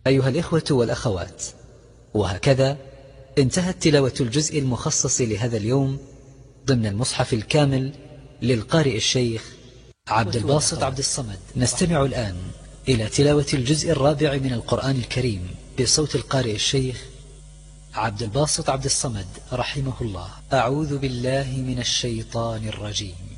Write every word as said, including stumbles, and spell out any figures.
أيها الإخوة والأخوات، وهكذا انتهت تلاوة الجزء المخصص لهذا اليوم ضمن المصحف الكامل للقارئ الشيخ عبد الباسط عبد الصمد. نستمع الآن إلى تلاوة الجزء الرابع من القرآن الكريم بصوت القارئ الشيخ عبد الباسط عبد الصمد رحمه الله. أعوذ بالله من الشيطان الرجيم.